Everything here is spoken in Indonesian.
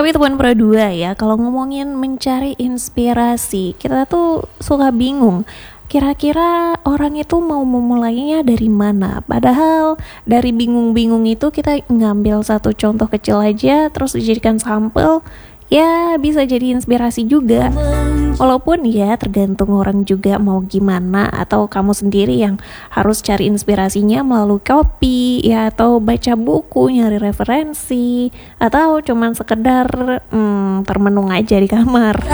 Tapi teman pro dua ya, kalau ngomongin mencari inspirasi, kita tuh suka bingung. Kira-kira orang itu mau memulainya dari mana? Padahal dari bingung-bingung itu kita ngambil satu contoh kecil aja, terus dijadikan sampel, ya bisa jadi inspirasi juga. Walaupun ya tergantung orang juga mau gimana, atau kamu sendiri yang harus cari inspirasinya melalui kopi ya, atau baca buku nyari referensi, atau cuman sekedar termenung aja di kamar.